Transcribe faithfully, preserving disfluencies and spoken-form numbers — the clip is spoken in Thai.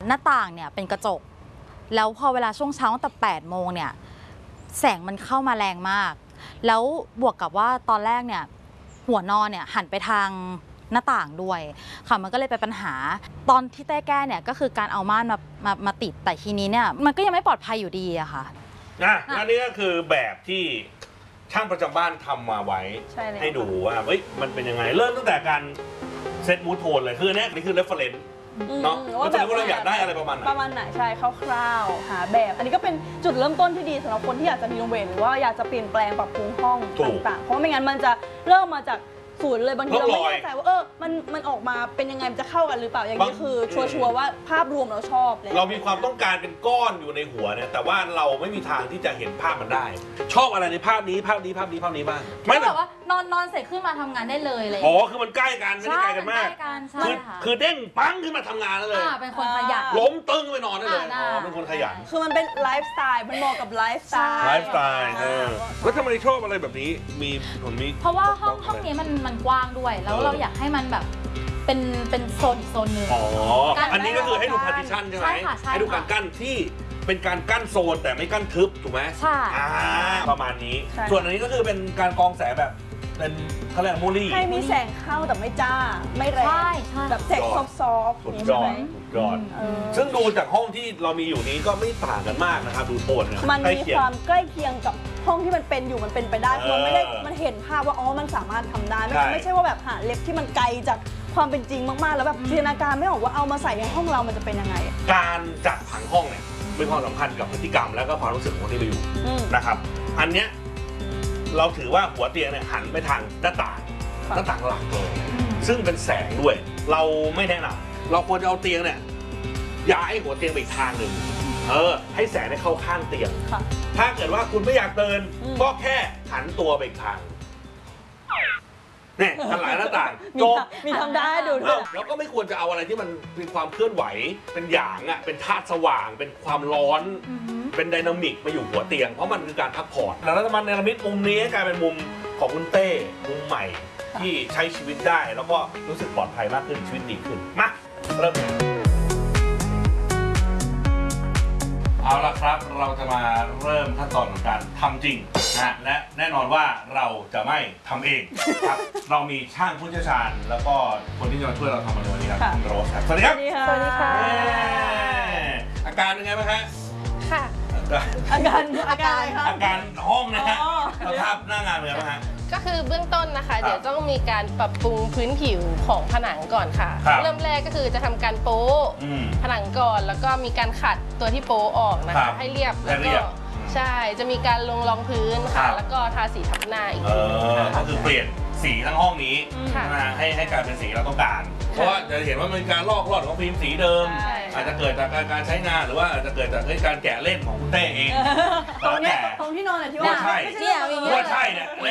หน้าต่างเนี่ยเป็นกระจกแล้วพอเวลาช่วงเช้าตั้งแต่แปดโมงเนี่ยแสงมันเข้ามาแรงมากแล้วบวกกับว่าตอนแรกเนี่ยหัวนอนเนี่ยหันไปทางหน้าต่างด้วยค่ะมันก็เลยเป็นปัญหาตอนที่เต้แก้เนี่ยก็คือการเอาม่านมามามาติดแต่ทีนี้เนี่ยมันก็ยังไม่ปลอดภัยอยู่ดีอะค่ะนะอันนี้ก็คือแบบที่ช่างประจำบ้านทำมาไว้ใช่เลยให้ดูว่าเฮ้ยมันเป็นยังไงเริ่มตั้งแต่การเซตมูทโทนเลยคือเนี้ยนี่คือเรฟเฟรนซ์เนาะว่าแบบเราอยากได้อะไรประมาณไหนประมาณไหนใช่คร่าวๆหาแบบอันนี้ก็เป็นจุดเริ่มต้นที่ดีสำหรับคนที่อยากจะรีโนเวทหรือว่าอยากจะเปลี่ยนแปลงปรับปรุงห้องต่างๆเพราะไม่งั้นมันจะเริ่มมาจากศูนย์เลยบางทีเราไม่แน่ใจว่าเออมันมันออกมาเป็นยังไงมันจะเข้ากันหรือเปล่าอย่างนี้คือชัวร์ๆว่าภาพรวมเราชอบเลยเรามีความต้องการเป็นก้อนอยู่ในหัวเนี่ยแต่ว่าเราไม่มีทางที่จะเห็นภาพมันได้ชอบอะไรในภาพนี้ภาพนี้ภาพนี้ภาพนี้บ้างไม่แบบว่านอนนอนเสร็จขึ้นมาทำงานได้เลยเลยอ๋อคือมันใกล้กันไม่ได้ไกลกันมากคือคือเด้งปังขึ้นมาทำงานได้เลยเป็นคนขยันล้มตึงไปนอนได้เลยอ๋อเป็นคนขยันคือมันเป็นไลฟ์สไตล์มันเหมาะกับไลฟ์สไตล์ไลฟ์สไตล์แล้วทำไมชอบอะไรแบบนี้มีผมมีเพราะว่าห้องห้องนี้มันมันกว้างด้วยแล้วเราอยากให้มันแบบเป็นเป็นโซนอีกโซนหนึ่งอ๋ออันนี้ก็คือให้ดูพาร์ติชันใช่ไหมให้ดูการกั้นที่เป็นการกั้นโซนแต่ไม่กั้นทึบถูกไหมใช่ประมาณนี้ส่วนอันนี้ก็คือเป็นการกรองแสงแบบเป็นเขาเรียกมูลี่ให้มีแสงเข้าแต่ไม่จ้าไม่แรงแบบแสงซอฟต์สุดยอดสุดยอดซึ่งดูจากห้องที่เรามีอยู่นี้ก็ไม่ต่างกันมากนะครับดูโทนเนี่ยมันมีความใกล้เคียงกับห้องที่มันเป็นอยู่มันเป็นไปได้เพราะมันไม่ได้มันเห็นภาพว่าอ๋อมันสามารถทำได้ไม่ไม่ใช่ว่าแบบหาเล็บที่มันไกลจากความเป็นจริงมากๆแล้วแบบจินตนาการไม่ออกว่าเอามาใส่ในห้องเรามันจะเป็นยังไงการจัดผังห้องเนี่ยมีความสัมพันธ์กับพฤติกรรมแล้วก็ความรู้สึกของคนที่เราอยู่นะครับอันเนี้ยเราถือว่าหัวเตียงเนี่ยหันไปทางหน้าต่างหน้าต่างหลักเลยซึ่งเป็นแสงด้วยเราไม่แนะนำเราควรจะเอาเตียงเนี่ยย้ายหัวเตียงไปอีกทางหนึ่งเออให้แสงได้เข้าข้างเตียงถ้าเกิดว่าคุณไม่อยากเดินก็แค่หันตัวไปอีกทางเนี่ยหันหลังหน้าต่างจบมีทำได้ดูด้วยแล้วก็ไม่ควรจะเอาอะไรที่มันเป็นความเคลื่อนไหวเป็นหยางอ่ะเป็นธาตุสว่างเป็นความร้อนเป็นไดนามิกมาอยู่หัวเตียงเพราะมันคือการพักผ่อนแล้วรัฐบาลเนรมิตมุมนี้กลายเป็นมุมของคุณเต้มุมใหม่ที่ใช้ชีวิตได้แล้วก็รู้สึกปลอดภัยมากขึ้นชีวิตดีขึ้นมาเริ่มเอาละครับเราจะมาเริ่มขั้นตอนของการทำจริงนะและแน่นอนว่าเราจะไม่ทำเองครับเรามีช่างผู้เชี่ยวชาญแล้วก็คนที่จะมาช่วยเราทำในวันนี้ครับคุณโรสครับสวัสดีครับสวัสดีค่ะอาการเป็นไงบ้างฮะค่ะอาการอาการอะไรคะอาการห้องนะฮะสภาพหน้างานเป็นไงบ้างฮะก็คือเบื้องต้นนะคะเดี๋ยวต้องมีการปรับปรุงพื้นผิวของผนังก่อนค่ะเริ่มแรกก็คือจะทำการโป๊ผนังก่อนแล้วก็มีการขัดตัวที่โป๊ออกนะคะให้เรียบแล้วก็ใช่จะมีการลงรองพื้นค่ะแล้วก็ทาสีทับหน้าอีกทีก็คือเปลี่ยนสีทั้งห้องนี้นะให้ให้กลายเป็นสีเราต้องการเพราะว่าจะเห็นว่ามันการลอกลอดของฟิล์มสีเดิมอาจจะเกิดจากการใช้งานหรือว่าอาจจะเกิดจากการแกะเล่นของคุณเต้เองตรงนี้ตรงที่นอนเนี่ยที่ว่าใช่ว่าใช่เนี่ย